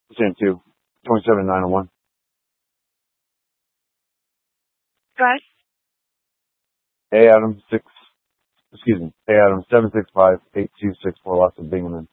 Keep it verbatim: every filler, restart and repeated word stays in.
Same two. twenty-seven nine oh one. Good. Hey Adam six excuse me. Hey Adam seven six five eight two six four lots of Bingaman.